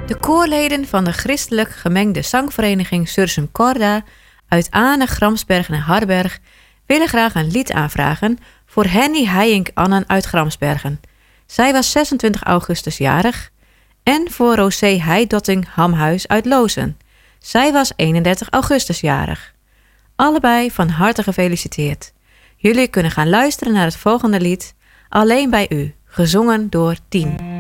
De koorleden van de christelijk gemengde zangvereniging Sursum Corda uit Aane, Gramsbergen en Harberg willen graag een lied aanvragen voor Henny Heijink-Annen uit Gramsbergen. Zij was 26 augustus jarig. En voor Rosé Heidotting-Hamhuis uit Lozen. Zij was 31 augustus jarig. Allebei van harte gefeliciteerd. Jullie kunnen gaan luisteren naar het volgende lied, Alleen bij u, gezongen door Tien.